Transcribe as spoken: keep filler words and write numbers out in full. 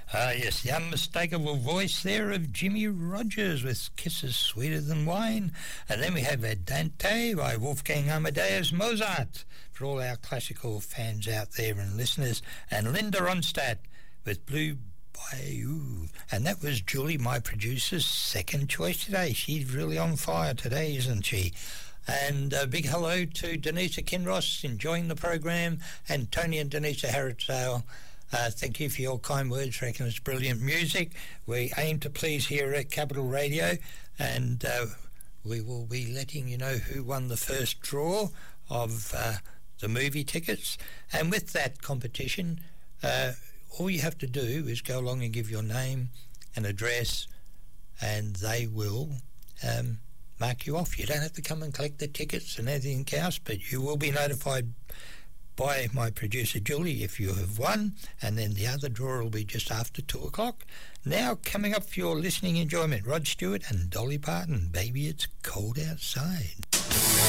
Ah, yes, the unmistakable voice there of Jimmy Rogers with Kisses Sweeter Than Wine. And then we have Andante by Wolfgang Amadeus Mozart for all our classical fans out there and listeners. And Linda Ronstadt with Blue Bayou. And that was Julie, my producer's second choice today. She's really on fire today, isn't she? And a big hello to Denisa Kinross enjoying the program, and Tony and Denisa Harrodsale. Uh, thank you for your kind words. I reckon it's brilliant music. We aim to please here at Capital Radio, and uh, we will be letting you know who won the first draw of uh, the movie tickets. And with that competition, uh, all you have to do is go along and give your name and address, and they will um, mark you off. You don't have to come and collect the tickets and everything else, but you will be notified by my producer Julie if you have won, and then the other draw will be just after two o'clock. Now coming up for your listening enjoyment, Rod Stewart and Dolly Parton, Baby It's Cold Outside.